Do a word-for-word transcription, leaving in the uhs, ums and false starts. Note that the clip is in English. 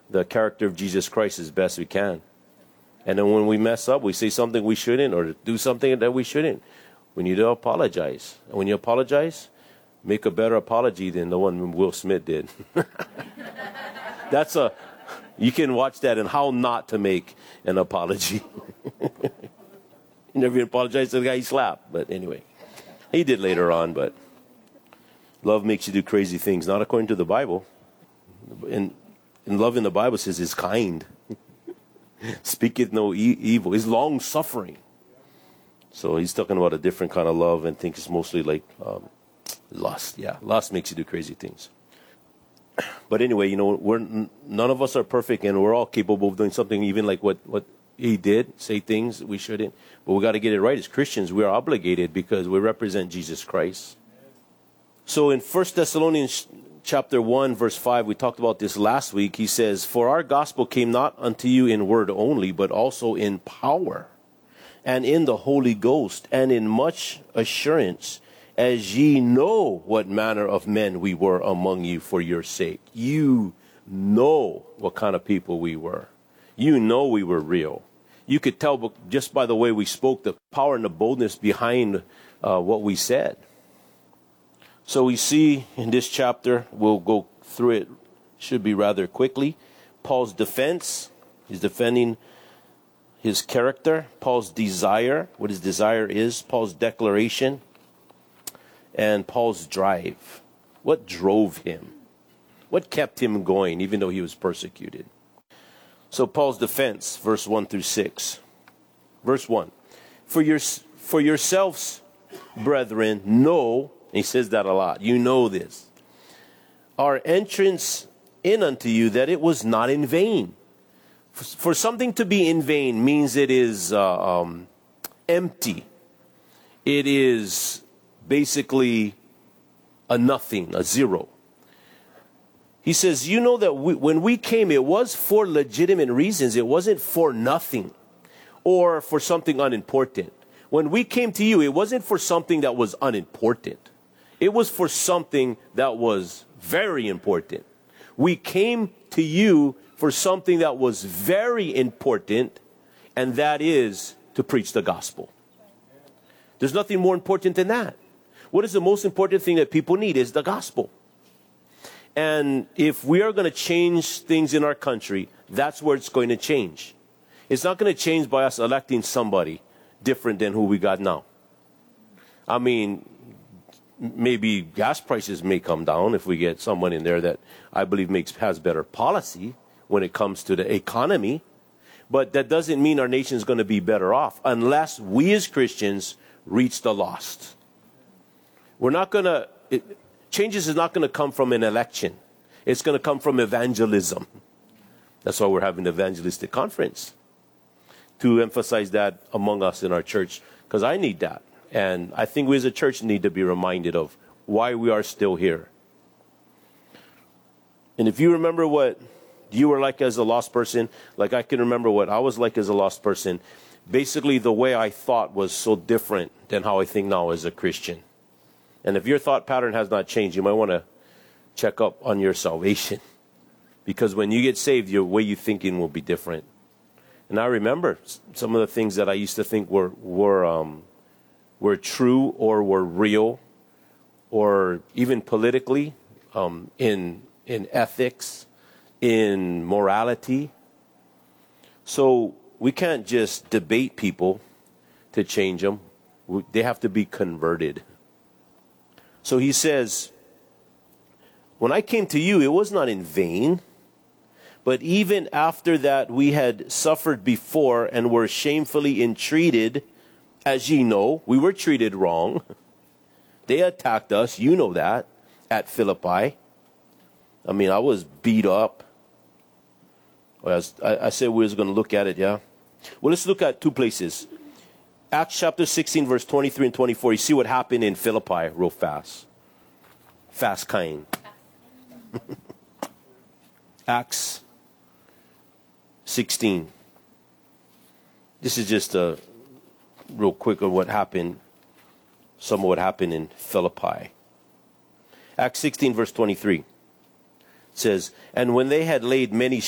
the character of Jesus Christ as best we can. And then when we mess up, we say something we shouldn't or do something that we shouldn't. We need to apologize. And when you apologize, make a better apology than the one Will Smith did. That's a, you can watch that and how not to make an apology. You never apologized to the guy he slapped. But anyway, he did later on. But love makes you do crazy things, not according to the Bible. And, and love in the Bible says is kind. Speaketh no e- evil. Is long suffering. So he's talking about a different kind of love and think it's mostly like um, lust. Yeah, lust makes you do crazy things. But anyway, you know, we're none of us are perfect, and we're all capable of doing something, even like what, what he did, say things we shouldn't. But we got to get it right. As Christians, we are obligated because we represent Jesus Christ. So in First Thessalonians chapter one, verse five, we talked about this last week. He says, "For our gospel came not unto you in word only, but also in power, and in the Holy Ghost, and in much assurance, as ye know what manner of men we were among you for your sake." You know what kind of people we were. You know we were real. You could tell just by the way we spoke, the power and the boldness behind uh, what we said. So we see in this chapter, we'll go through it, should be rather quickly, Paul's defense. He's defending his character. Paul's desire, what his desire is. Paul's declaration. And Paul's drive. What drove him? What kept him going even though he was persecuted? So Paul's defense, verse one through six. Verse one. For your, for yourselves, brethren, know, and he says that a lot, you know this, our entrance in unto you, that it was not in vain. For, for something to be in vain means it is uh, um, empty. It is basically a nothing, a zero. He says, you know that we, when we came, it was for legitimate reasons. It wasn't for nothing or for something unimportant. When we came to you, it wasn't for something that was unimportant. It was for something that was very important. We came to you for something that was very important, and that is to preach the gospel. There's nothing more important than that. What is the most important thing that people need is the gospel. And if we are going to change things in our country, that's where it's going to change. It's not going to change by us electing somebody different than who we got now. I mean, maybe gas prices may come down if we get someone in there that I believe makes has better policy when it comes to the economy. But that doesn't mean our nation is going to be better off unless we as Christians reach the lost. We're not going to... Changes is not going to come from an election. It's going to come from evangelism. That's why we're having an evangelistic conference, to emphasize that among us in our church, because I need that. And I think we as a church need to be reminded of why we are still here. And if you remember what you were like as a lost person, like I can remember what I was like as a lost person, basically the way I thought was so different than how I think now as a Christian. And if your thought pattern has not changed, you might want to check up on your salvation. Because when you get saved, your way you thinking will be different. And I remember some of the things that I used to think were were um, were true or were real, or even politically, um, in in ethics, in morality. So we can't just debate people to change them. They have to be converted. So he says, when I came to you, it was not in vain. But even after that we had suffered before and were shamefully entreated, as ye know, we were treated wrong. They attacked us, you know that, at Philippi. I mean, I was beat up. I, I said we was going to look at it, yeah? Well, let's look at two places. Acts chapter sixteen, verse twenty-three and twenty-four. You see what happened in Philippi real fast. Fast kind. Acts sixteen. This is just a real quick of what happened, some of what happened in Philippi. Acts sixteen, verse twenty-three. It says, and when they had laid many